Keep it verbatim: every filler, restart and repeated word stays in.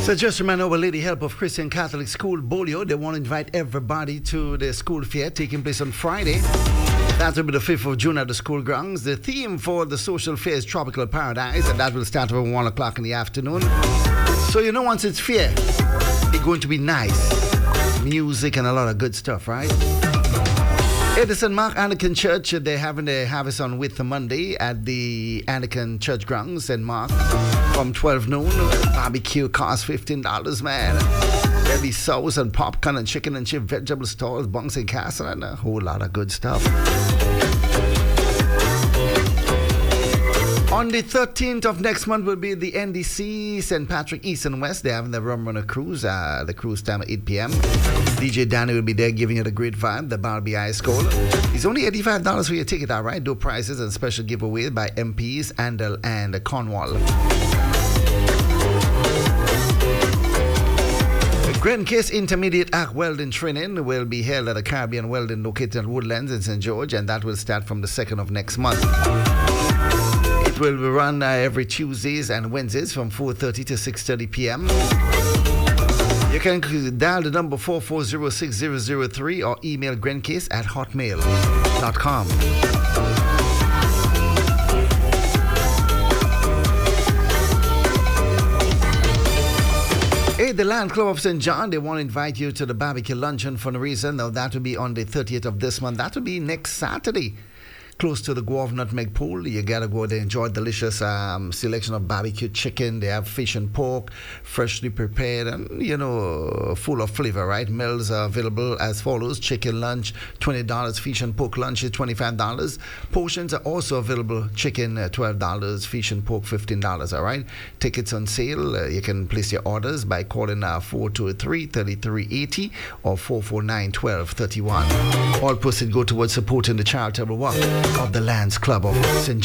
So just remind Our Lady Help of Christian Catholic School, Bolio. They want to invite everybody to the school fair taking place on Friday. That will be the fifth of June at the school grounds. The theme for the social fair is Tropical Paradise, and that will start around one o'clock in the afternoon. So you know, once it's fair, it's going to be nice. Music and a lot of good stuff, right? It is Saint Mark Anglican Church. They're having a Harvest on With Monday at the Anglican Church grounds, Saint Mark, from twelve noon. Barbecue costs fifteen dollars, man. There'll be sauce and popcorn and chicken and chip, vegetable stalls, bunks and castle, and a whole lot of good stuff. On the thirteenth of next month will be the N D C Saint Patrick East and West. They're having the Rum Runner Cruise. Uh, the cruise time at eight p.m. D J Danny will be there giving you the great vibe, the Barbie High School. It's only eighty-five dollars for your ticket, all right? Door prizes and special giveaway by M Ps, Andel and Cornwall. Grand Case Intermediate Arc Welding Training will be held at the Caribbean Welding located at Woodlands in Saint George, and that will start from the second of next month. It will be run uh, every Tuesdays and Wednesdays from four thirty to six thirty p.m. You can dial the number four four zero six zero zero three or email grandcase at hotmail dot com. Hey, the Land Club of Saint John, they want to invite you to the barbecue luncheon fundraiser. Now, that will be on the thirtieth of this month. That will be next Saturday. Close to the Guava Nutmeg Pool. You gotta go there, enjoy delicious um, selection of barbecue chicken. They have fish and pork, freshly prepared and, you know, full of flavor, right? Meals are available as follows. Chicken lunch, twenty dollars. Fish and pork lunch is twenty-five dollars. Portions are also available. Chicken, uh, twelve dollars. Fish and pork, fifteen dollars, all right? Tickets on sale. Uh, you can place your orders by calling uh, four two three, three three eight zero or four four nine, one two three one. All proceeds go towards supporting the charitable work of the Lands Club of Saint John.